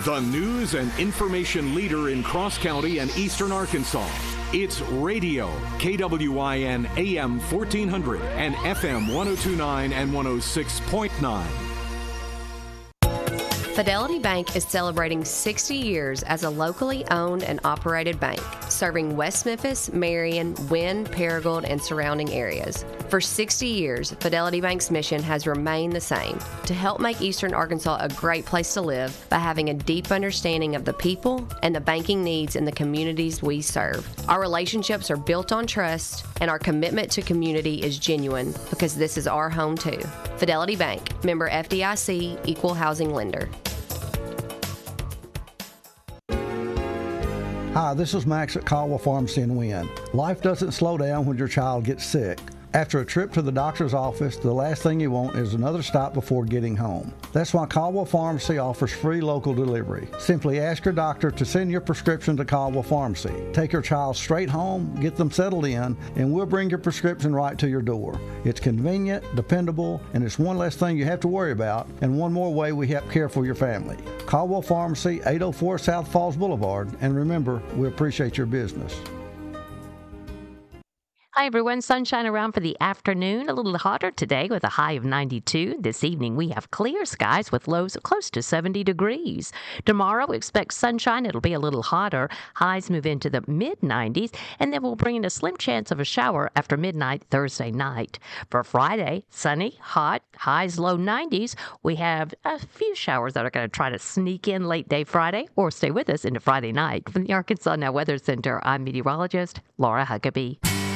The news and information leader in Cross County and Eastern Arkansas. It's radio, KWIN AM 1400 and FM 1029 and 106.9. Fidelity Bank is celebrating 60 years as a locally owned and operated bank, serving West Memphis, Marion, Wynne, Paragould, and surrounding areas. For 60 years, Fidelity Bank's mission has remained the same, to help make Eastern Arkansas a great place to live by having a deep understanding of the people and the banking needs in the communities we serve. Our relationships are built on trust, and our commitment to community is genuine because this is our home too. Fidelity Bank, member FDIC, equal housing lender. Hi, this is Max at Caldwell Pharmacy in Wynne. Life doesn't slow down when your child gets sick. After a trip to the doctor's office, the last thing you want is another stop before getting home. That's why Caldwell Pharmacy offers free local delivery. Simply ask your doctor to send your prescription to Caldwell Pharmacy. Take your child straight home, get them settled in, and we'll bring your prescription right to your door. It's convenient, dependable, and it's one less thing you have to worry about, and one more way we help care for your family. Caldwell Pharmacy, 804 South Falls Boulevard, and remember, we appreciate your business. Hi, everyone. Sunshine around for the afternoon. A little hotter today with a high of 92. This evening, we have clear skies with lows close to 70 degrees. Tomorrow, we expect sunshine. It'll be a little hotter. Highs move into the mid-90s, and then we'll bring in a slim chance of a shower after midnight Thursday night. For Friday, sunny, hot, highs low 90s. We have a few showers that are going to try to sneak in late day Friday or stay with us into Friday night. From the Arkansas Now Weather Center, I'm meteorologist Laura Huckabee.